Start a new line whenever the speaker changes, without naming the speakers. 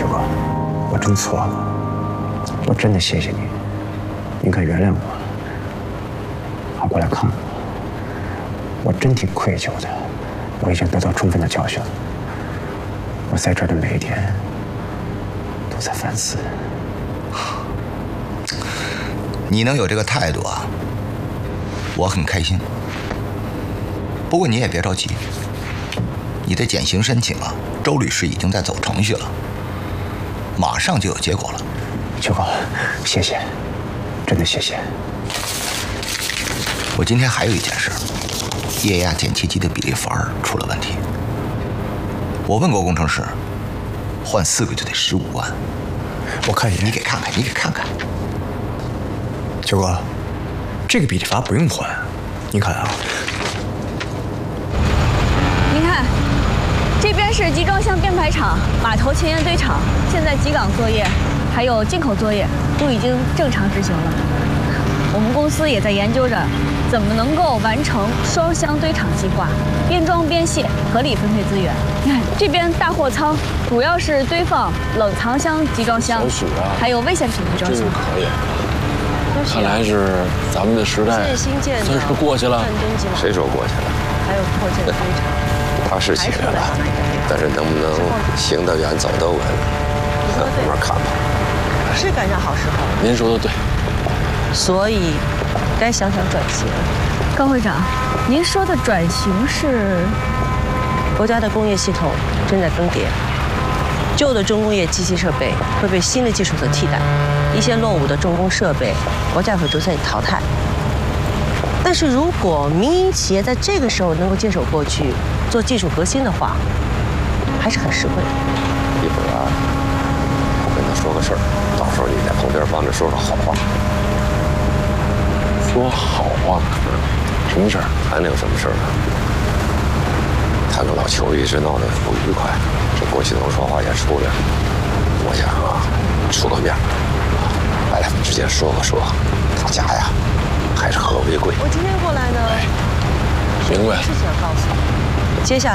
九哥，我真错了，我真的谢谢你，您可原谅我，好过来看我，我真挺愧疚的，我已经得到充分的教训了，我在这儿的每一天都在反思。
你能有这个态度啊，我很开心。不过你也别着急，你的减刑申请啊，周律师已经在走程序了，马上就有结果了。
九哥，谢谢，真的谢谢。
我今天还有一件事，液压减气机的比例阀出了问题。我问过工程师，换4个就得15万。
我看一眼，
你给看看，你给看看。
九哥，这个比例阀不用换，您看啊。
您看，这边是集装箱编排厂、码头前沿堆场，现在集港作业还有进口作业都已经正常执行了。我们公司也在研究着怎么能够完成双箱堆场计划，边装边卸，合理分配资源。你看这边大货舱主要是堆放冷藏箱集装箱，还有危险品集装箱。
这个可以。看来是咱们的时代算是过去了。
谁说过去了？
还有扩建堆场。
他是起来了，但是能不能行得远，走得稳，慢慢看吧。
是赶上好时候。
您说的对。
所以，该想想转型。
高会长，您说的转型是？
国家的工业系统正在更迭，旧的重工业机器设备会被新的技术所替代，一些落伍的重工设备，国家会逐渐淘汰。但是如果民营企业在这个时候能够坚守过去，做技术革新的话，还是很实惠的。
一会儿啊，我跟他说个事儿，到时候你在旁边帮着说说好话。
说好话？什么事儿？
还能有什么事儿呢？他跟老邱一直闹得不愉快，这郭启东说话也出来了。我想啊，出个面，把他们之间说，他家呀还是和为贵。
我今天过来呢，
明白。
事情要告诉你，接下来。